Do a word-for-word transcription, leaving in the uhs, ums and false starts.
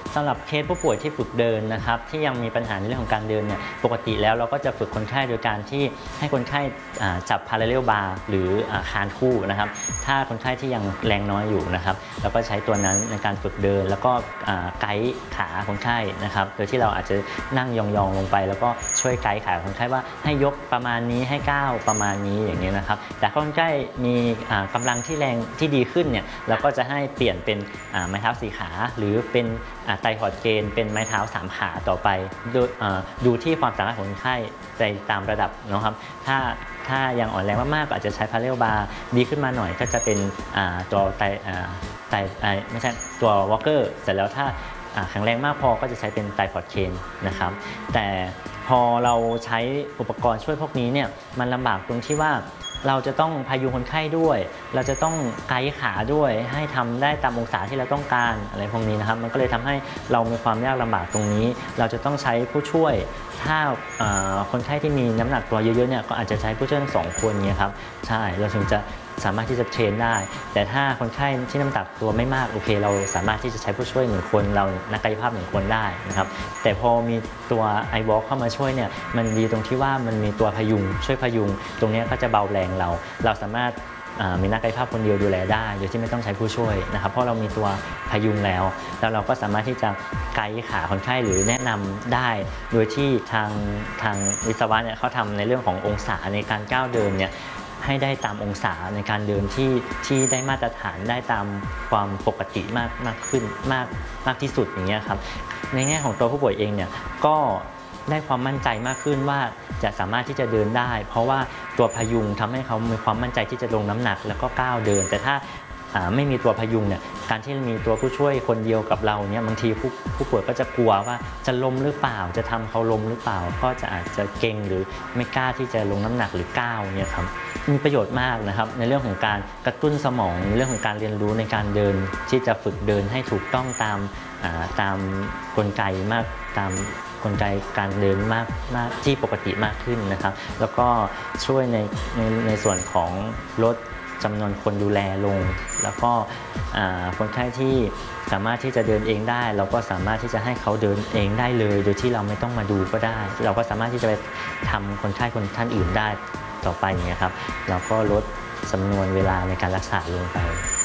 สำหรับเคสผู้ป่วยที่ฝึกเดินนะครับที่ยังมีปัญหาในเรื่องของการเดินเนี่ยปกติแล้วเราก็จะฝึกคนไข้โดยการที่ให้คนไข้จับ parallel bar หรือคานคู่นะครับถ้าคนไข้ที่ยังแรงน้อยอยู่นะครับเราก็ใช้ตัวนั้นในการฝึกเดินแล้วก็ไกด์ขาคนไข้นะครับโดยที่เราอาจจะนั่งยองๆลงไปแล้วก็ช่วยไกด์ขาคนไข้ว่าให้ยกประมาณนี้ให้ก้าวประมาณนี้อย่างนี้นะครับแต่คนไข้มีกำลังที่แรงที่ดีขึ้นเนี่ยเราก็จะให้เปลี่ยนเป็นไม้เท้าสี่ขาหรือเป็นไตรพอร์ตเกนเป็นไม้เท้าสามขาต่อไปดูที่ความสามารถของคนไข้ในตามระดับนะครับถ้าถ้ายังอ่อนแรงมากๆก็อาจจะใช้พาราเรลบาร์ดีขึ้นมาหน่อยก็จะเป็นตัวไตไตไม่ใช่ตัววอล์กเกอร์เสร็จแล้วถ้าแข็งแรงมากพอก็จะใช้เป็นไตรพอร์ตเคนนะครับแต่พอเราใช้อุปกรณ์ช่วยพวกนี้เนี่ยมันลำบากตรงที่ว่าเราจะต้องพยุงคนไข้ด้วยเราจะต้องไกด์ขาด้วยให้ทำได้ตามองศาที่เราต้องการอะไรพวกนี้นะครับมันก็เลยทำให้เรามีความยากลำบากตรงนี้เราจะต้องใช้ผู้ช่วยถ้าคนไข้ที่มีน้ำหนักตัวเยอะๆเนี่ยก็อาจจะใช้ผู้ช่วยสองคนเนี่ยครับใช่เราถึงจะสามารถที่จะเทรนได้แต่ถ้าคนไข้ที่น้ำหนักตัวไม่มากโอเคเราสามารถที่จะใช้ผู้ช่วยหนึ่งคนเรานักกายภาพหนึ่งคนได้นะครับแต่พอมีตัว ไอ วอล์ก เข้ามาช่วยเนี่ยมันดีตรงที่ว่ามันมีตัวพยุงช่วยพยุงตรงนี้ก็จะเบาแรงเราเราสามารถมีนักกายภาพคนเดียวดูแลได้โดยที่ไม่ต้องใช้ผู้ช่วยนะครับเพราะเรามีตัวพยุงแล้วแล้วเราก็สามารถที่จะไกด์ขาคนไข้หรือแนะนำได้โดยที่ทางทางวิศวะเนี่ยเขาทำในเรื่องขององศาในการก้าวเดินเนี่ยให้ได้ตามองศาในการเดินที่ที่ได้มาตรฐานได้ตามความปกติมากมากขึ้นมากมากที่สุดอย่างเงี้ยครับในแง่ของตัวผู้ป่วยเองเนี่ยก็ได้ความมั่นใจมากขึ้นว่าจะสามารถที่จะเดินได้เพราะว่าตัวพยุงทำให้เขามีความมั่นใจที่จะลงน้ำหนักแล้วก็ก้าวเดินแต่ถ้าไม่มีตัวพยุงเนี่ยการที่มีตัวผู้ช่วยคนเดียวกับเราเนี่ยบางทีผู้ผู้ป่วยก็จะกลัวว่าจะล้มหรือเปล่าจะทำเขาล้มหรือเปล่าก็จะอาจจะเกร็งหรือไม่กล้าที่จะลงน้ำหนักหรือก้าวเนี่ยครับมีประโยชน์มากนะครับในเรื่องของการกระตุ้นสมองในเรื่องของการเรียนรู้ในการเดินที่จะฝึกเดินให้ถูกต้องตามตามกลไกมากตามกลไกการเดินมากมากที่ปกติมากขึ้นนะครับแล้วก็ช่วยในในในส่วนของลดจำนวนคนดูแลลงแล้วก็คนไข้ที่สามารถที่จะเดินเองได้เราก็สามารถที่จะให้เขาเดินเองได้เลยโดยที่เราไม่ต้องมาดูก็ได้เราก็สามารถที่จะไปทำคนไข้คนท่านอื่นได้ต่อไปอย่างเงี้ยครับเราก็ลดจำนวนเวลาในการรักษาลงไป